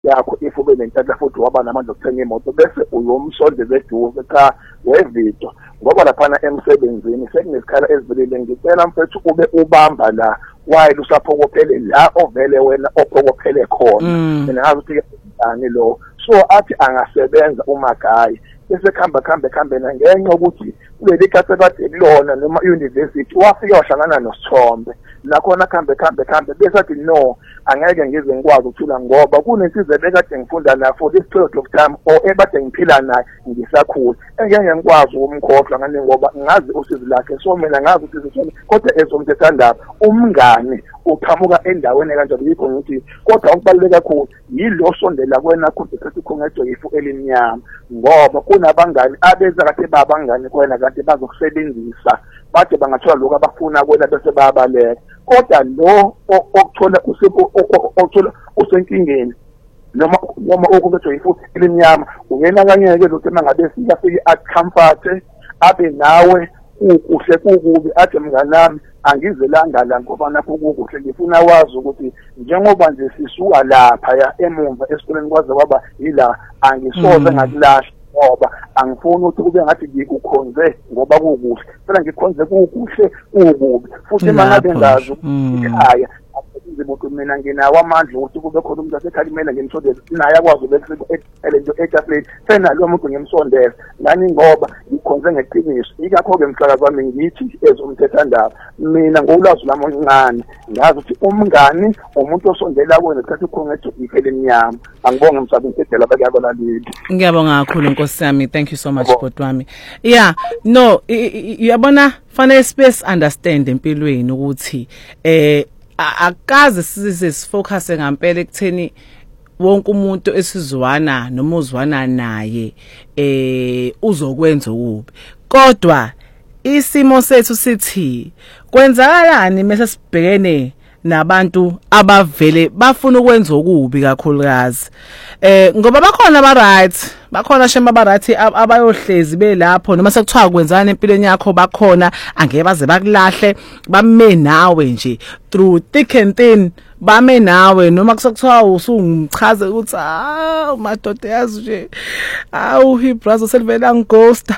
yakho if ube nenhlanhla futhi waba namandla okuthenga imoto bese uyomsondeza eduze cha wevidiyo ngoba laphana emsebenzini sekunesikhala ezivelile ngicela mfethu ube ubamba la while usaphokophele la ovele wena ophokophele khona mina ngazi ukuthi ngani lo so athi angasebenza uMagayi bese khamba ngenxa ukuthi kuleli khathe kade kulona noma university wafika wahlangana noSithombe nakhona khambe bese athi no angeke ngize ngikwazi ukuthula ngoba kunensizwe bekade ngifunda na for this period of time or ebade ngiphila naye ngisakhula engeke ngikwazi ukumkhohlwa ngani ngoba ngazi usizi lakhe so mina ngazi usizi kodwa ezomthethanda umngane uqhamuka endaweni kanjalo yikho ngithi kodwa okubaluleke kakhulu yilo sondela kwena kude sethi khongejo ifu elimnyama ngoba kunabangani abeza kade babangani kwena kade bazokusebenzisa bathi bangathola lokho abafuna kwena bese bayabaleka kodwa lo okuthola othola usenkingeni noma okubejo ifu elimnyama ungena kanyeke lokho mangabe siyafika acomfort abe nawe ukuhle kukubi athi mnganami angizelanga la ngoba nakho kukuhle ngifuna wazi ukuthi njengoba nje sisuka lapha ya emumva esikoleni kwaze kwaba yila angisoze ngakulahla ngoba angifuni ukuthi kube ngathi ngikukhonze ngoba kukuhle phela ngikhonze kukuhle kukubi futhi mangabe ngazi ekhaya ukuthi mina nginawo amandla ukuthi kube khona umuntu asekhalimela ngimsondeze naye akwazi lento etafuleni fena lo muntu ngimsondeze ngani ngoba ngikhonze ngeqiniso ikakho ke mhlaka wami ngithi ezomthethanda mina ngolwazi lami oncane ngazi ukuthi umngani umuntu osondela kwena ukuthi khongetho iphele eminyama angibonge msabi ngedela bakuyako laleli ngiyabonga kakhulu Nkosi yami thank you so much bot wami yeah no uyabona fanele space understand empilweni ukuthi akaze sifocus ngempela ekutheni wonke umuntu esizwana noma uzwana naye uzokwenza ukubi kodwa isimo sethu sithi kwenzakalani mase sibhekene nabantu abavele bafuna ukwenza okubi kakhulukazi ngoba bakhona aba right bakhona shema ba right abayohlezi belapho noma sekuthiwa kwenzana empilweni yakho bakhona angeke baze bakulahle bame nawe nje through thick and thin bame nawe noma kusokuthiwa usungumchaze ukuthi madoda yazi nje he brother selvela ngighosta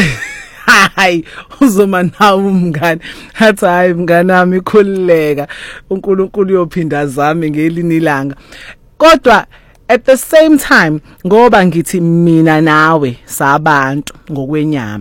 hayi uzoma nawe umngane hathi hayi mngane nami khulileka uNkulunkulu uyophinda zami ngelini ilanga kodwa at the same time ngoba ngithi mina nawe sabantu ngokwenyama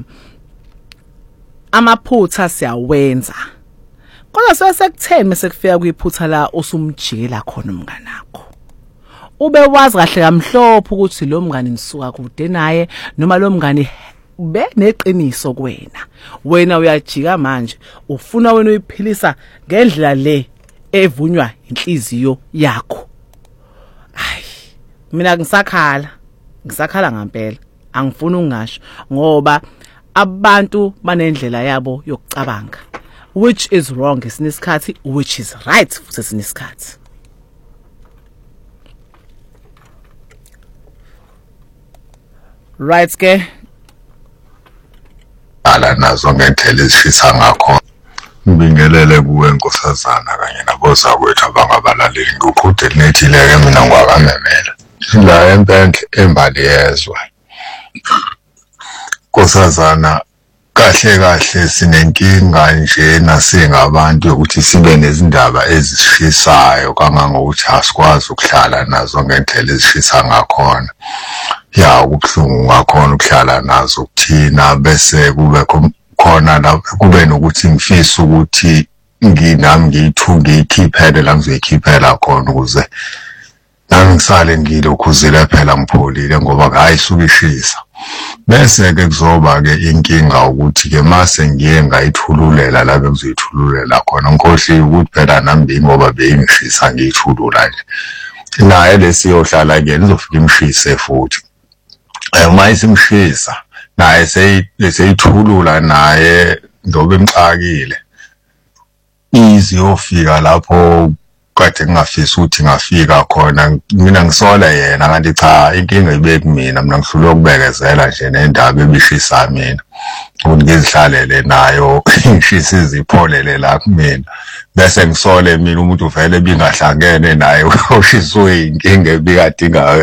amaphutha siyawenza kodwa sesekutheni mesekufika kuyiphutha la usumjikela khona umngane wakho ube wazi kahle kamhlophe ukuthi lo mngane nisuka kude naye noma lo mngane beneqiniso wena uyajika manje ufuna wena uyiphilisa ngendlela le evunywa inhliziyo yakho hayi mina ngisakhala ngempela angifuni ungasho ngoba abantu banendlela yabo yokucabanga which is wrong esinesikhathi which is right futhi esinesikhathi right ke ala nazo ngendlela ezishisa ngakho ngibingelele kuwe Nkosazana kanye nabozakwethu abangabalaleli ngokude nethileke mina ngwakamemela la empendle embali yezwe Nkosazana kahle sinenkinga nje nasingabantu ukuthi sibe nezindaba ezishisayo kangangokuthi asikwazi ukuhlala nazo ngendlela ezishisa ngakhona ya ukubuhlungu ngakhona ukuhlala nazo ukuthina bese kube khona la kube nokuthi ngifisa ukuthi nginami ngiyikhiphele la ngizoyikhiphela khona ukuze nami ngisale ngilokhuzile phela ngipholile ngoba hayi suke ishisa bese ke kuzoba ke inkinga ukuthi ke mase ngiye ngayithululela la bengizoyithululela khona ngikhohliwe ukuthi phela nami ngoba bengishisa ngiyithulula nje naye lesiyohlala ke nizofika imshise futhi uma isimshisa naye seyithulula naye ndobe emxakile iziyofika lapho kade ngingafisa ukuthi ngafika khona mina ngisola yena kanti cha inkinga ibe kumina mina ngihlulwe ukubekezela nje nendaba ebishisa mina ukuthi ngizihlalele nayo ngishise izipholele la kumina bese ngisole mina umuntu vele bingahlangene naye ushisiwe inkinga ebikadinga